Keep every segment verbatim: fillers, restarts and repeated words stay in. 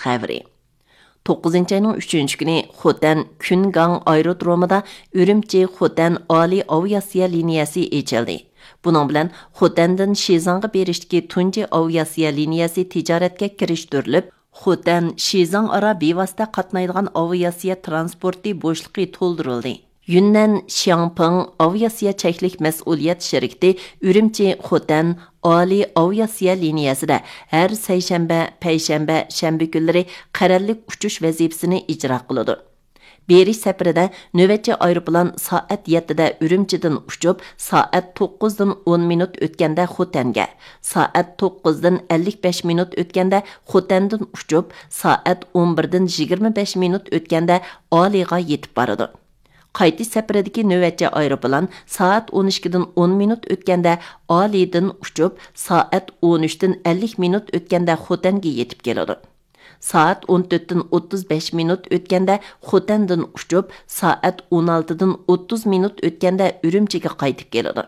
xəbəri. to'qqizinchi ayning uchinchi kuni Xotan Kungang aerodromida Ürümçi Xotan Oliy aviasiya liniyasi ochildi. Bunun bilan Xotandan Shizangga berishdagi tunji aviasiya liniyasi tijoratga kirishtirilib, Xotan Shizang aro bevosita qatnaydigan aviasiya transporti bo'shliqi to'ldirildi. Yunnan Xiangpeng aviasiya cheklik mas'uliyat shirkati Ürümçi Xotan Oliy aviasiya liniyasida har seshanba, payshanba, shanba kunlari qarorlik uchish vazifasini ijro qiladi. Berish safarida navbatchi aeroplan soat yettida Ürümçidan uchib, soat to'qqizdan o'n minut o'tganda Xotanga, soat to'qqizdan ellik besh minut o'tganda Xotandan uchib, soat o'n birdan yigirma besh minut o'tganda Oliyga yetib boradi. Qaytish safaridagi navbatchi aeroplan soat o'n ikkidan o'n minut o'tganda Oliydan uchib, soat o'n uchdan ellik minut o'tganda Xotanga yetib keladi. Soat o'n to'rtdan o'ttiz besh minut o'tganda Xotandan uchib, soat o'n oltidan o'ttiz minut o'tganda Ürümçiga qaytib keladi.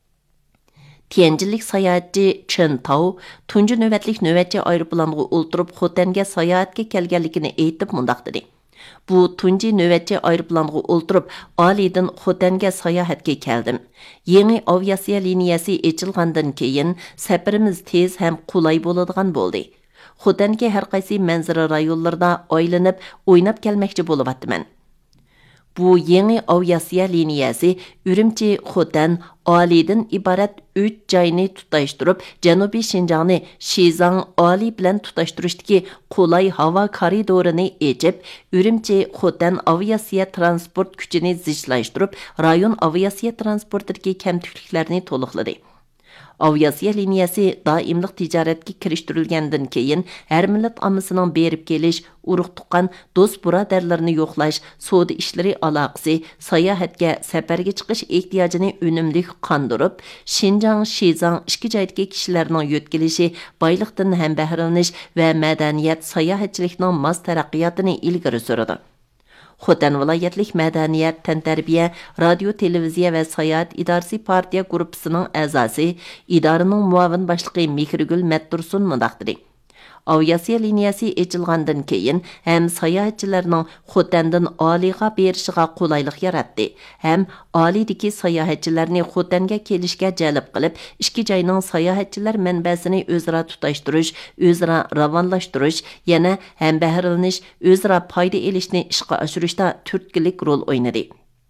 Tianjinlik sayohatchi Chen Tao tunji navbatlik navbatchi aeroplanga o'ltirib Xotanga sayohatga kelganligini aytib mundaq dedi. Bu tunji navbatchi aeroplanga o'ltirib Oliydan Xotanga sayohatga keldim. Yangi aviasiya liniyasi ochilgandan keyin safarimiz tez ham qulay bo'ladigan bo'ldi. Xotanga har qaysi manzara rayonlarida aylanib, o'ynab kelmoqchi bo'lyapman. Bu yangi aviasiya liniyasi Ürümçi Xotan Oliydan iborat uch joyni tutashtirib, Janubiy Shinjongni Shizang Oliy bilan tutashtirishdagi qulay havo koridorini ochib, Ürümçi Xotan aviasiya transport kuchini zichlashtirib, rayon aviasiya transportidagi kamchiliklarni to'liqladi. Aviasiya liniyasi doimlik tijoratga kirishtirilgandan keyin har millat ommasining berib kelish, urug' tuqqan do'st birodarlarni yo'qlash, savdo ishlari aloqasi, sayohatga, safarga chiqish ehtiyojini unumli qondirib, Xinjiang, Shizang ikki joydagi kishilarning yo'tkilishi, boyliqdan ham bahralanish va madaniyat sayohatchilikning mos taraqqiyotini ilgari suradi. Xotan viloyatlik madaniyat, tantarbiya, radio, televiziya va sayohat idorasi partiya guruhisining a'zosi, idoraning muavin boshlig'i Mehrigul Mattursun mundaq dedi. Aviasiya liniyasi ochilgandan keyin ham sayohatchilarning Xotandan Oliyga berishiga qulaylik yaratdi. Ham Oliydagi sayohatchilarni Xotanga kelishga jalb qilib, ikki joyning sayohatchilar manbasini o'zaro tutashtirish, o'zaro ravonlashtirish, yana ham bahralanish, o'zaro foyda olishni ishga oshirishda turtkilik rol o'ynadi.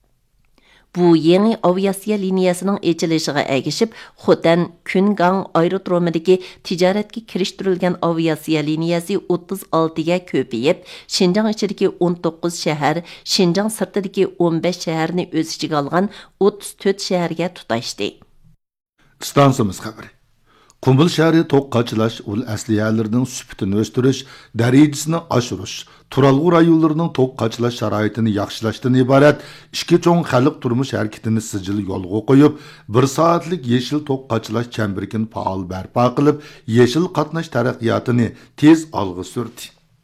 Bu yangi aviasiya liniyasining ochilishiga ergishib, Xotan Kungang aerodromidagi tijoratga kirishtirilgan aviasiya liniyasi o'ttiz oltiga ko'payib, Xinjiang ichidagi o'n to'qqiz shahar, Xinjiang sirtidagi o'n besh shaharni o'z ichiga olgan o'ttiz to'rt shaharga tutashdi. Stansiyamiz xabari. Qumbil shahri to'q qachilash, ul asliyalarning sifatini o'stirish, darajasini oshirish, turalg'u rayonlarining to'q qachilash sharoitini yaxshilashdan iborat ikki cho'ng xalq turmush harakatini sijil yo'lga qo'yib, bir soatlik yeshil to'q qachilash chamberkini faol barpo qilib, yeshil qatnash taraqqiyotini tez olg'a surdi.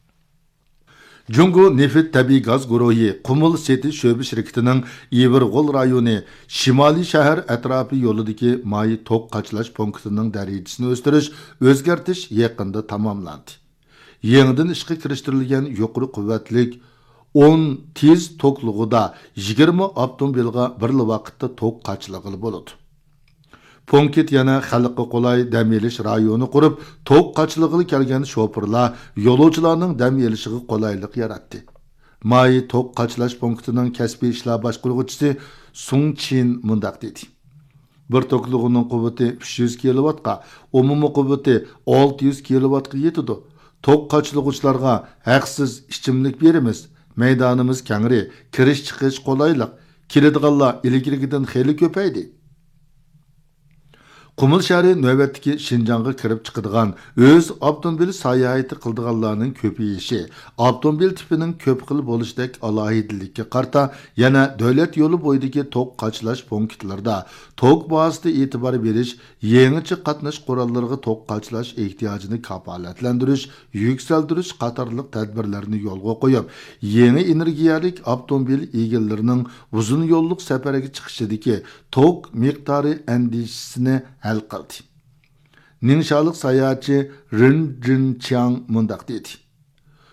Jungo Nefit Tabiiy gaz guruhi Qumul Seti sho'ba shirkatining Iverg'ol rayoni Shimoliy shahar atrofi yo'lidagi mayi to'q qachlash punktining darajasini o'stirish, o'zgartish yaqinda tamomlandi. Yangidan ishga kirishtirilgan yuqori quvvatlik o'n tez to'qlig'ida yigirma avtomobilga bir vaqtda to'q qachlag'ili bo'ladi. Punkit yana xalqqa qulay dam olish rayoni qurib, to'q qachlag'ili kelgan shoferlar yo'lovchilarning dam olishiga qulaylik yaratdi. May to'q qachlash punktining kasbiy ishlar boshqaruvchisi Sung Chin mundaq dedi. Bir to'qlig'ining quvvati uch yuz kilovattga, umumiy quvvati olti yuz kilovattga yetadi. To'q qachlag'uvchilarga haqsiz ichimlik beramiz. Maydonimiz kengri, kirish chiqish qulaylik. Keladiganlar ilgarigidan xeyli ko'paydi. Qumul shahri navbatdagi Xinjiangga kirib chiqadigan o'z avtomobil sayohati qildiganlarning ko'payishi, avtomobil tipining ko'p xil bo'lishidek alohidalikka qarta yana davlat yo'li bo'yidagi to'q qachlash punktlarida to'q bahosida e'tibor berish, yangicha qatnash qurollariga to'q qachlash ehtiyojini kafolatlantirish, yuksaltirish qatorliq tadbirlarni yo'lga qo'yib, yangi energiyalik avtomobil egalarining uzun yo'llik safariga chiqishidagi to'q miqdori andishisini hal qildi. Ningshalik sayohatchi Rin Jinqiang mundaq dedi.